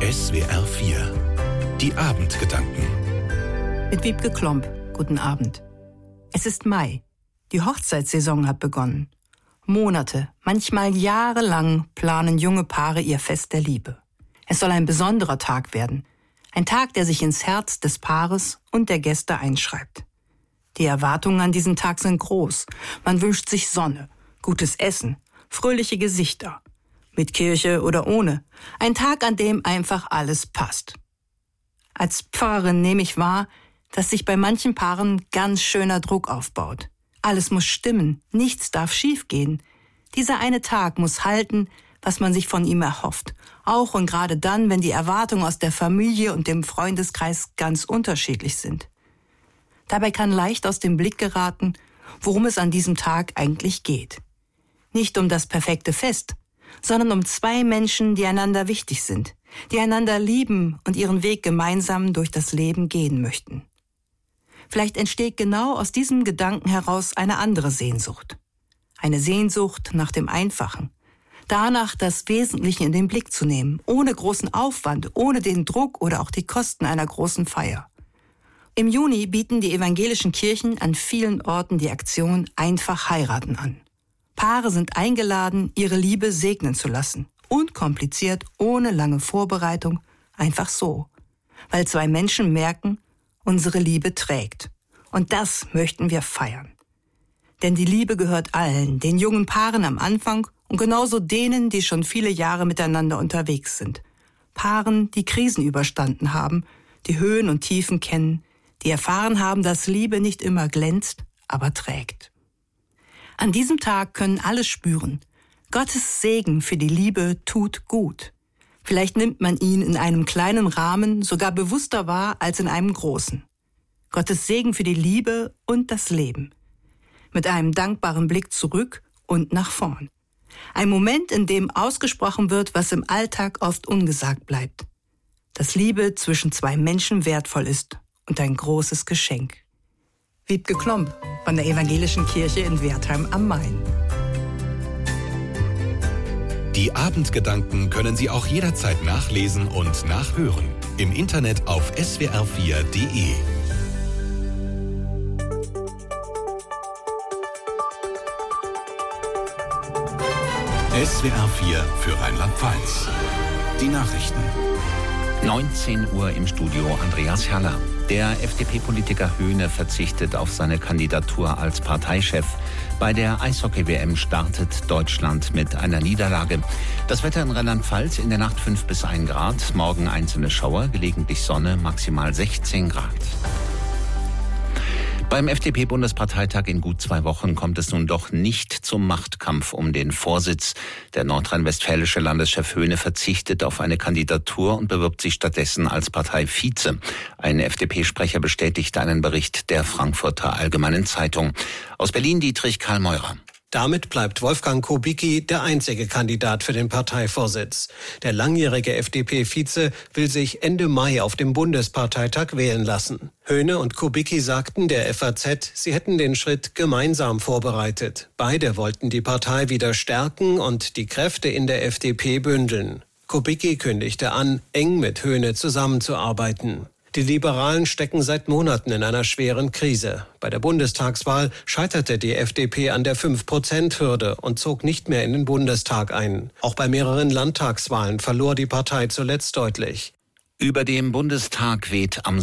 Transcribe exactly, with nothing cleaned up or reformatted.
S W R vier. Die Abendgedanken. Mit Wiebke Klomp. Guten Abend. Es ist Mai. Die Hochzeitssaison hat begonnen. Monate, manchmal jahrelang planen junge Paare ihr Fest der Liebe. Es soll ein besonderer Tag werden. Ein Tag, der sich ins Herz des Paares und der Gäste einschreibt. Die Erwartungen an diesen Tag sind groß. Man wünscht sich Sonne, gutes Essen, fröhliche Gesichter. Mit Kirche oder ohne. Ein Tag, an dem einfach alles passt. Als Pfarrerin nehme ich wahr, dass sich bei manchen Paaren ganz schöner Druck aufbaut. Alles muss stimmen, nichts darf schiefgehen. Dieser eine Tag muss halten, was man sich von ihm erhofft. Auch und gerade dann, wenn die Erwartungen aus der Familie und dem Freundeskreis ganz unterschiedlich sind. Dabei kann leicht aus dem Blick geraten, worum es an diesem Tag eigentlich geht. Nicht um das perfekte Fest, sondern um zwei Menschen, die einander wichtig sind, die einander lieben und ihren Weg gemeinsam durch das Leben gehen möchten. Vielleicht entsteht genau aus diesem Gedanken heraus eine andere Sehnsucht. Eine Sehnsucht nach dem Einfachen. Danach, das Wesentliche in den Blick zu nehmen, ohne großen Aufwand, ohne den Druck oder auch die Kosten einer großen Feier. Im Juni bieten die evangelischen Kirchen an vielen Orten die Aktion Einfach heiraten an. Paare sind eingeladen, ihre Liebe segnen zu lassen. Unkompliziert, ohne lange Vorbereitung, einfach so. Weil zwei Menschen merken, unsere Liebe trägt. Und das möchten wir feiern. Denn die Liebe gehört allen, den jungen Paaren am Anfang und genauso denen, die schon viele Jahre miteinander unterwegs sind. Paaren, die Krisen überstanden haben, die Höhen und Tiefen kennen, die erfahren haben, dass Liebe nicht immer glänzt, aber trägt. An diesem Tag können alle spüren, Gottes Segen für die Liebe tut gut. Vielleicht nimmt man ihn in einem kleinen Rahmen sogar bewusster wahr als in einem großen. Gottes Segen für die Liebe und das Leben. Mit einem dankbaren Blick zurück und nach vorn. Ein Moment, in dem ausgesprochen wird, was im Alltag oft ungesagt bleibt. Dass Liebe zwischen zwei Menschen wertvoll ist und ein großes Geschenk. Wiebke Klomp von der Evangelischen Kirche in Wertheim am Main. Die Abendgedanken können Sie auch jederzeit nachlesen und nachhören. Im Internet auf S W R vier Punkt de. S W R vier für Rheinland-Pfalz. Die Nachrichten. neunzehn Uhr im Studio Andreas Herrler. Der F D P-Politiker Höhne verzichtet auf seine Kandidatur als Parteichef. Bei der Eishockey-W M startet Deutschland mit einer Niederlage. Das Wetter in Rheinland-Pfalz: in der Nacht fünf bis ein Grad, morgen einzelne Schauer, gelegentlich Sonne, maximal sechzehn Grad. Beim F D P-Bundesparteitag in gut zwei Wochen kommt es nun doch nicht zum Machtkampf um den Vorsitz. Der nordrhein-westfälische Landeschef Höhne verzichtet auf eine Kandidatur und bewirbt sich stattdessen als Parteivize. Ein F D P-Sprecher bestätigte einen Bericht der Frankfurter Allgemeinen Zeitung. Aus Berlin Dietrich Karl Meurer. Damit bleibt Wolfgang Kubicki der einzige Kandidat für den Parteivorsitz. Der langjährige F D P-Vize will sich Ende Mai auf dem Bundesparteitag wählen lassen. Höhne und Kubicki sagten der F A Z, sie hätten den Schritt gemeinsam vorbereitet. Beide wollten die Partei wieder stärken und die Kräfte in der F D P bündeln. Kubicki kündigte an, eng mit Höhne zusammenzuarbeiten. Die Liberalen stecken seit Monaten in einer schweren Krise. Bei der Bundestagswahl scheiterte die F D P an der fünf Prozent Hürde und zog nicht mehr in den Bundestag ein. Auch bei mehreren Landtagswahlen verlor die Partei zuletzt deutlich. Über dem Bundestag weht am